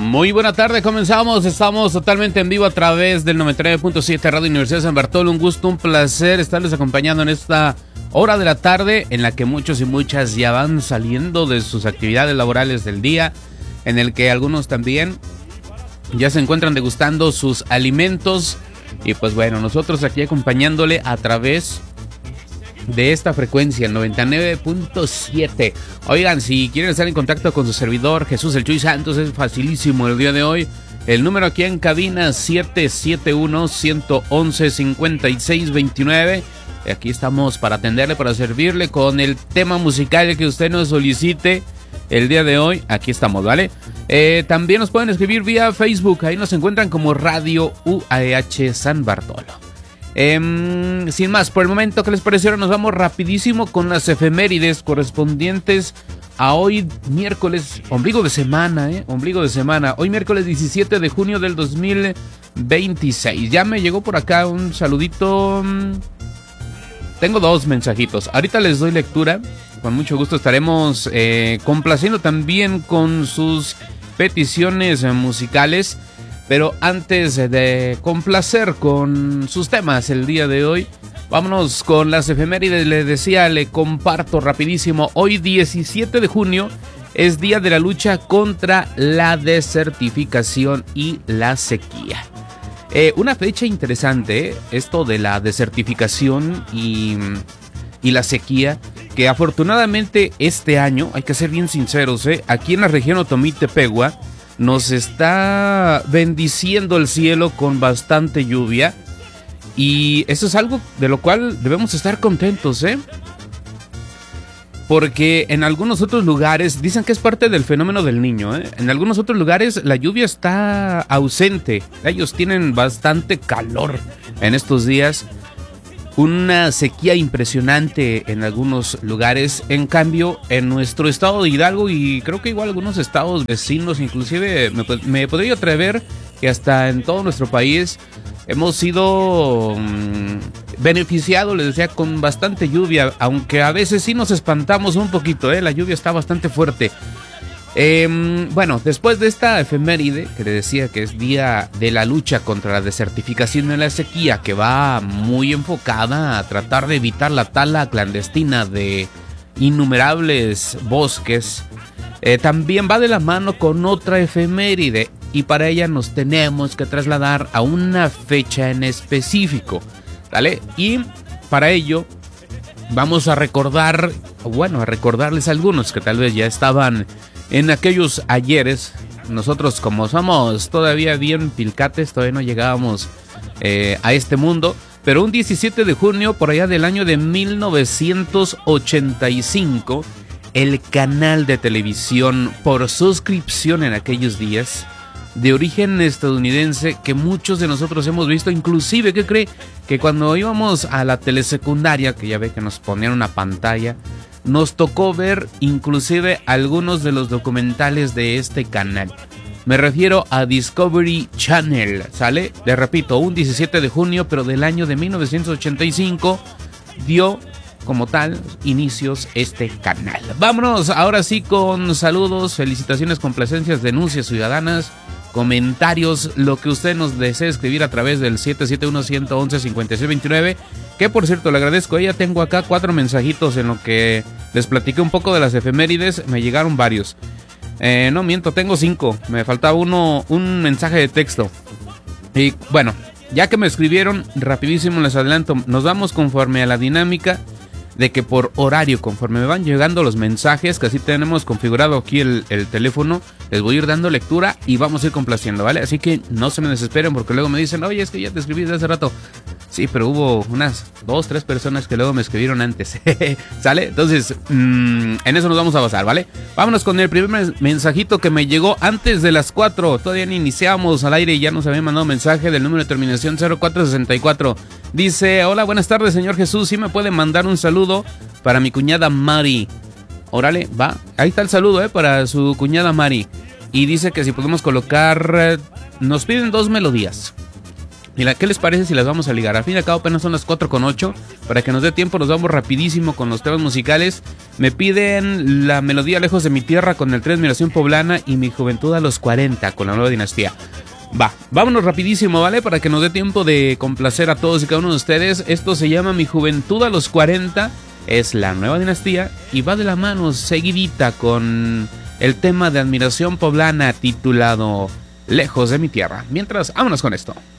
Muy buena tarde, comenzamos, estamos totalmente en vivo a través del 99.7 Radio Universidad de San Bartolo. Un gusto, un placer estarles acompañando en esta hora de la tarde en la que muchos y muchas ya van saliendo de sus actividades laborales del día, en el que algunos también ya se encuentran degustando sus alimentos. Y pues bueno, nosotros aquí acompañándole a través de esta frecuencia, el 99.7. Oigan, si quieren estar en contacto con su servidor Jesús el Chuy Santos, es facilísimo el día de hoy. El número aquí en cabina 771-111-5629. Aquí estamos para atenderle, para servirle con el tema musical que usted nos solicite el día de hoy. Aquí estamos, ¿vale? También nos pueden escribir vía Facebook, ahí nos encuentran como Radio UAH San Bartolo. Sin más, por el momento, ¿qué les pareció? Ahora nos vamos rapidísimo con las efemérides correspondientes a hoy miércoles, ombligo de semana, hoy miércoles 17 de junio del 2026. Ya me llegó por acá un saludito, tengo dos mensajitos, ahorita les doy lectura, con mucho gusto estaremos complaciendo también con sus peticiones musicales. Pero antes de complacer con sus temas el día de hoy, vámonos con las efemérides. Les decía, le comparto rapidísimo. Hoy 17 de junio es día de la lucha contra la desertificación y la sequía. Una fecha interesante, esto de la desertificación y la sequía, que afortunadamente este año, hay que ser bien sinceros, aquí en la región Otomí-Tepehua, nos está bendiciendo el cielo con bastante lluvia. Y eso es algo de lo cual debemos estar contentos, porque en algunos otros lugares, dicen que es parte del fenómeno del Niño, en algunos otros lugares la lluvia está ausente. Ellos tienen bastante calor en estos días. Una sequía impresionante en algunos lugares. En cambio, en nuestro estado de Hidalgo y creo que igual algunos estados vecinos, inclusive me podría atrever que hasta en todo nuestro país hemos sido beneficiados, les decía, con bastante lluvia, aunque a veces sí nos espantamos un poquito, la lluvia está bastante fuerte. Bueno, después de esta efeméride que le decía que es día de la lucha contra la desertificación y la sequía, que va muy enfocada a tratar de evitar la tala clandestina de innumerables bosques, también va de la mano con otra efeméride, y para ella nos tenemos que trasladar a una fecha en específico, ¿vale? Y para ello vamos a recordar, bueno, a recordarles algunos que tal vez ya estaban en aquellos ayeres. Nosotros, como somos todavía bien pilcates, todavía no llegábamos a este mundo, pero un 17 de junio por allá del año de 1985, el canal de televisión por suscripción en aquellos días, de origen estadounidense, que muchos de nosotros hemos visto, inclusive, ¿qué cree? Que cuando íbamos a la telesecundaria, que ya ve que nos ponían una pantalla, nos tocó ver inclusive algunos de los documentales de este canal. Me refiero a Discovery Channel, ¿sale? Le repito, un 17 de junio, pero del año de 1985, dio como tal inicios este canal. Vámonos ahora sí con saludos, felicitaciones, complacencias, denuncias ciudadanas, comentarios, lo que usted nos desee escribir a través del 771-111-5629, que por cierto le agradezco. Ya tengo acá 4 mensajitos en lo que les platiqué un poco de las efemérides. Me llegaron varios, no miento, tengo 5, me faltaba un mensaje de texto. Y bueno, ya que me escribieron, rapidísimo les adelanto, nos vamos conforme a la dinámica de que por horario, conforme me van llegando los mensajes, que así tenemos configurado aquí el teléfono, les voy a ir dando lectura y vamos a ir complaciendo, ¿vale? Así que no se me desesperen, porque luego me dicen, oye, es que ya te escribí desde hace rato. Sí, pero hubo unas 2, 3 personas que luego me escribieron antes. ¿Sale? Entonces, en eso nos vamos a basar, ¿vale? Vámonos con el primer mensajito que me llegó antes de las 4. Todavía ni iniciamos al aire y ya nos habían mandado un mensaje del número de terminación 0464. Dice, hola, buenas tardes, señor Jesús. ¿Sí me puede mandar un saludo para mi cuñada Mari? Órale, va. Ahí está el saludo, para su cuñada Mari. Y dice que si podemos colocar, nos piden 2 melodías. Mira, ¿qué les parece si las vamos a ligar? Al fin y al cabo apenas son las 4:08. Para que nos dé tiempo nos vamos rapidísimo con los temas musicales. Me piden la melodía Lejos de mi tierra con el tren Admiración Poblana y Mi juventud a los 40 con la Nueva Dinastía. Vámonos rapidísimo, ¿vale? Para que nos dé tiempo de complacer a todos y cada uno de ustedes. Esto se llama Mi juventud a los 40. Es la Nueva Dinastía y va de la mano seguidita con el tema de Admiración Poblana titulado Lejos de mi tierra. Mientras, vámonos con esto.